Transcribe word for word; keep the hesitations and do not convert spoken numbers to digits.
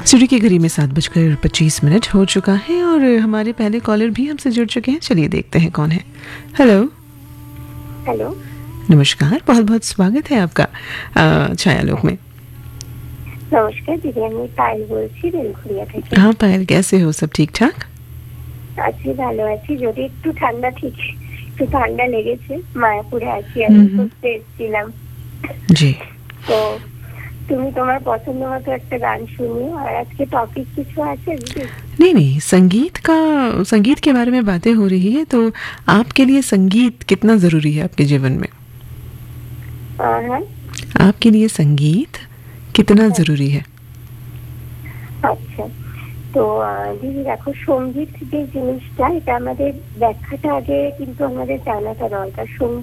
सूर्य की घड़ी में सात बजकर पच्चीस मिनट हो चुका है और हमारे पहले कॉलर भी हमसे जुड़ चुके हैं। चलिए देखते हैं कौन है। हेलो हेलो, नमस्कार, बहुत बहुत स्वागत है आपका अ, छायालोक में। নমস্কার দিদি, আমি পায়েল বলছি বেলঘরিয়া থেকে। हाँ पायल, कैसे हो? सब ठीक ठाक? আছি, ভালো আছি, যদি একটু ঠান্ডা ঠিক একটু ঠান্ডা লেগেছে। মায়াপুরে আছি, আমি ঘুরতে এসেছিলাম। जी তো তুমি তোমার পছন্দ মতো একটা গান শুনিও। আর আজকে টপিক কিছু আছে দিদি? नहीं नहीं, संगीत का संगीत के बारे में बातें हो रही है, तो आपके लिए संगीत कितना ज़रूरी है आपके जीवन में? আহ, হ্যাঁ, आपके लिए संगीत कितना ज़रूरी है? আচ্ছা। তো আহ, দিদি দেখো, সঙ্গীত যে জিনিসটা, এটা আমাদের ব্যাখ্যাটা আগে কিন্তু আমাদের জানাটা দরকার। সঙ্গীত